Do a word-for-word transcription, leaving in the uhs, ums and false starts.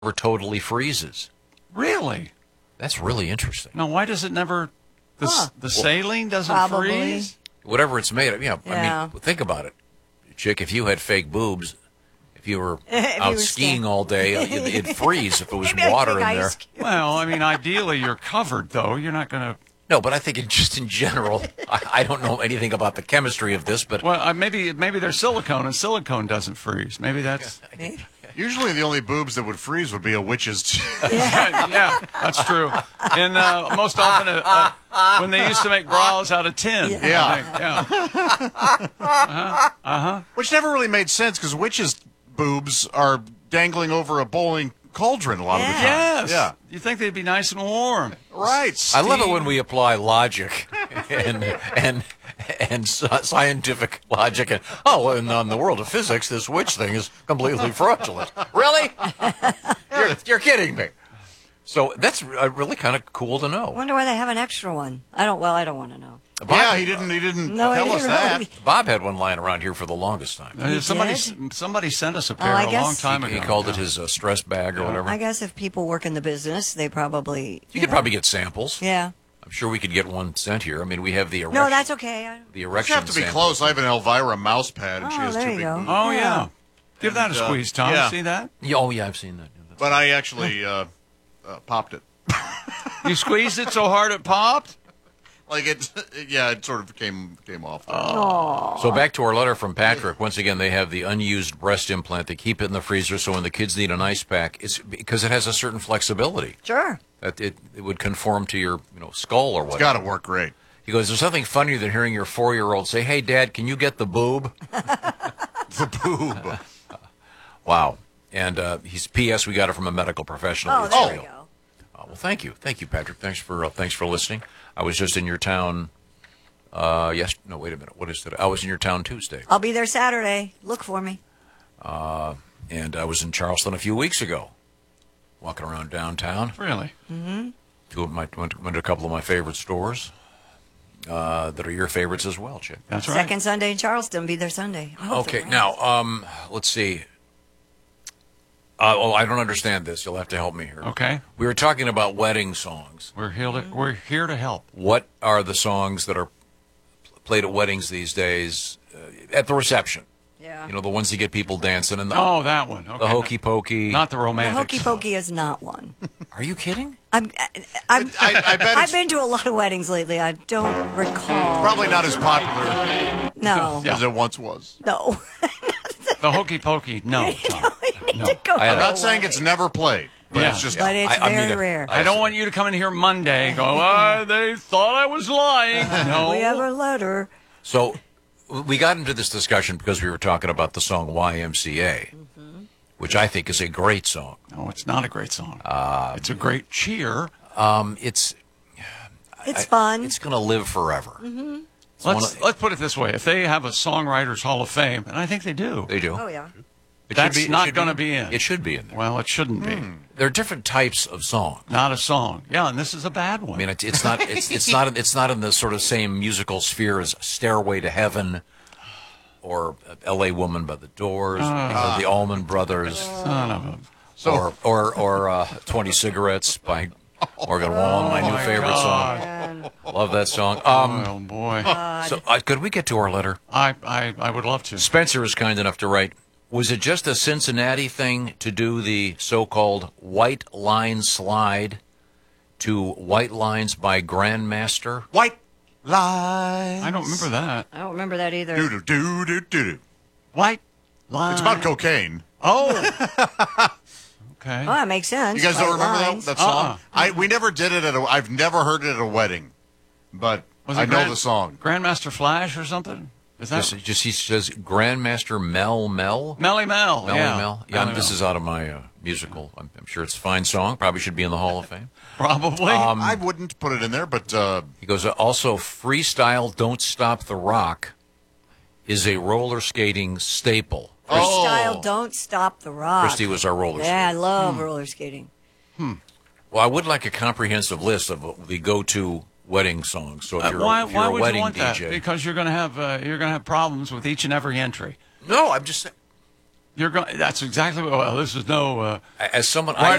totally freezes. Really? That's really interesting. Now, why does it never? The, Huh. the saline doesn't Probably. freeze. Whatever it's made of. Yeah, Yeah. I mean, think about it, chick. If you had fake boobs, if you were If you out were skiing sta- all day, it'd, it'd freeze if it was Maybe I water think in ice there. cube. Well, I mean, ideally you're covered, though. You're not going to. No, but I think in, just in general, I, I don't know anything about the chemistry of this, but Well, uh, maybe maybe there's silicone, and silicone doesn't freeze. Maybe that's. Usually the only boobs that would freeze would be a witch's. Yeah, that's true. And uh, most often, uh, uh, when they used to make bras out of tin. Yeah. I think, yeah. Uh-huh. Uh-huh. Which never really made sense because witches' boobs are dangling over a boiling cauldron a lot of the time. Yes. Yeah. You think they'd be nice and warm. Right. I love it when we apply logic and and and sci- scientific logic. And oh, and on the world of physics, this witch thing is completely fraudulent. Really? You're, you're kidding me. So that's uh, really kind of cool to I know. wonder why they have an extra one. I don't. Well, I don't want to know. Bob, Yeah, he didn't. He didn't No, I tell us didn't that. really. Bob had one lying around here for the longest time. Uh, You somebody did? somebody sent us a pair Oh, I a long guess- time He, ago. he called it Yeah. his uh, stress bag or whatever. I guess if people work in the business, they probably. You could know. probably get samples. Yeah. I'm sure we could get one sent here. I mean, we have the erection. No, that's okay. I, The You erection have to be sample. close. I have an Elvira mouse pad, and she Oh, has there two you big go. boobs. Oh, yeah. Yeah. Give that a And, uh, squeeze, Tom. yeah. See that? Yeah, oh, yeah, I've seen that. Yeah, that's- But I actually uh, uh, popped it. You squeezed it so hard it popped? Like it, yeah, it sort of came came off. So back to our letter from Patrick. Once again, they have the unused breast implant. They keep it in the freezer, so when the kids need an ice pack, it's because it has a certain flexibility sure. that it, it would conform to your you know skull or It's whatever. got to work great. He goes, "There's nothing funnier than hearing your four-year-old say, 'Hey, Dad, can you get the boob?'" The boob. Wow. And uh, he's P S. We got it from a medical professional. Oh, It's there real. we go. Uh, well, thank you, thank you, Patrick. Thanks for uh, thanks for listening. I was just in your town. Uh, yes. No, wait a minute. What is today? I was in your town Tuesday, I'll be there Saturday. Look for me. and I was in Charleston a few weeks ago, walking around downtown. Really? Two of my went, went to a couple of my favorite stores uh, that are your favorites as well, Chick. That's right. Second Sunday in Charleston. Be there Sunday. I hope Okay, it rains. now um, let's see. Uh, oh, I don't understand this. You'll have to help me here. Okay. We were talking about wedding songs. We're here to, we're here to help. What are the songs that are played at weddings these days uh, at the reception? Yeah. You know, the ones that get people dancing and the, Oh, that one. Okay. the hokey pokey. Not the The romantic. hokey stuff. pokey is not one. Are you kidding? I'm, I'm, I, I bet I've it's been to a lot of weddings lately. I don't recall. probably not as popular No. as it once was. No. The hokey pokey. No. Tom. We need No. to go I- to I'm a not saying it's wedding. never played, but Yeah. it's just But it's I- I very mean, uh, rare. I don't want you to come in here Monday and go, oh, they thought I was lying. No. We have a letter. So we got into this discussion because we were talking about the song Y M C A, which I think is a great song. No, it's not a great song. Uh, it's a great cheer. Um, it's It's I- fun. It's going to live forever. Mm-hmm. Let's, let's put it this way. If they have a Songwriters Hall of Fame, and I think they do, They do. oh, yeah. It That's should be, it not should gonna be in. It should be in there. well, it shouldn't be. There are different types of songs. Not a song. Yeah, and this is a bad one. I mean, it's, it's not it's, it's not it's not in the sort of same musical sphere as Stairway to Heaven or L A Woman by the Doors, or the Allman Brothers, Son of a... or or or uh, Twenty Cigarettes by Morgan Wallen, my new my favorite God. And song. Love that song. Um, oh, boy. so uh, could we get to our letter? I, I, I would love to. Spencer is kind enough to write. Was it just a Cincinnati thing to do the so-called white line slide to White Lines by Grandmaster? white lines. I don't remember that. I don't remember that either. Do do do do do do. White line. It's about cocaine. Oh. Okay. Oh, that makes sense. You guys don't White remember that, lines. that song? Uh-uh. I we never did it at a. I've never heard it at a wedding, but Was it I know Grand- the song. Grandmaster Flash or something? Is that Just, just he says Grandmaster Mel Mel. Melly Mel? Melly yeah. Mel. Yeah, Melly this Mel. is out of my uh, musical. I'm, I'm sure it's a fine song. Probably should be in the Hall of Fame. Probably. Um, I wouldn't put it in there, but uh, He goes, uh, also, freestyle Don't Stop the Rock is a roller skating staple. Oh. Freestyle, don't stop the rock. Christy was our roller Yeah, I skater. love roller skating. Well, I would like a comprehensive list of the go-to wedding songs. So if Uh, you're, why if you're why a would wedding you want D that? J. Because you're going to have uh, you're going to have problems with each and every entry. No, I'm just saying. You're going. That's exactly what. Well, this is no. Uh, As someone, Why I